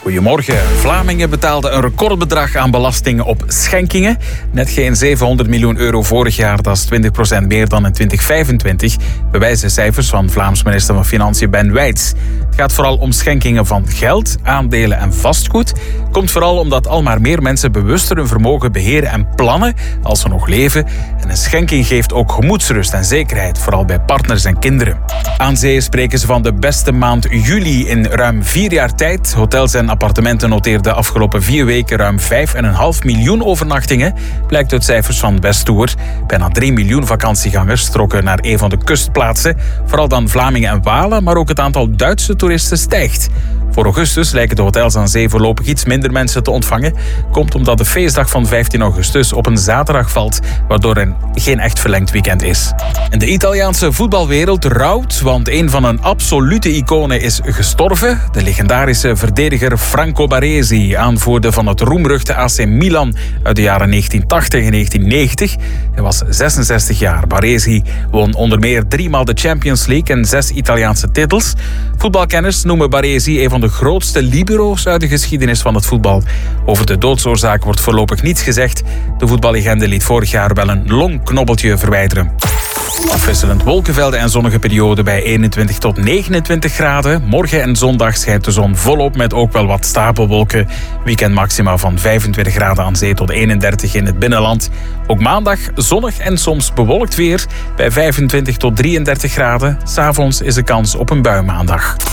Goedemorgen. Vlamingen betaalden een recordbedrag aan belastingen op schenkingen. Net geen 700 miljoen euro vorig jaar, dat is 20% meer dan in 2025, bewijzen cijfers van Vlaams minister van Financiën Ben Wijts. Het gaat vooral om schenkingen van geld, aandelen en vastgoed. Komt vooral omdat al maar meer mensen bewuster hun vermogen beheren en plannen als ze nog leven. En een schenking geeft ook gemoedsrust en zekerheid, vooral bij partners en kinderen. Aan zee spreken ze van de beste maand juli in ruim 4 jaar tijd. Hotels en appartementen noteerden de afgelopen 4 weken ruim 5,5 miljoen overnachtingen, blijkt uit cijfers van Besttour. Bijna 3 miljoen vakantiegangers trokken naar een van de kustplaatsen. Vooral dan Vlamingen en Walen, maar ook het aantal Duitse toeristen stijgt. Voor augustus lijken de hotels aan zee voorlopig iets minder mensen te ontvangen. Komt omdat de feestdag van 15 augustus op een zaterdag valt, waardoor er geen echt verlengd weekend is. En de Italiaanse voetbalwereld rouwt, want een van hun absolute iconen is gestorven. De legendarische verdediger Franco Baresi, aanvoerder van het roemruchte AC Milan uit de jaren 1980 en 1990. Hij was 66 jaar. Baresi won onder meer 3 maal de Champions League en 6 Italiaanse titels. Voetbalkenners noemen Baresi een van de grootste libero's uit de geschiedenis van het voetbal. Over de doodsoorzaak wordt voorlopig niets gezegd. De voetballegende liet vorig jaar wel een longknobbeltje verwijderen. Afwisselend wolkenvelden en zonnige perioden bij 21 tot 29 graden. Morgen en zondag schijnt de zon volop met ook wel wat stapelwolken. Weekendmaxima van 25 graden aan zee tot 31 in het binnenland. Ook maandag zonnig en soms bewolkt weer bij 25 tot 33 graden. 's Avonds is er kans op een bui maandag.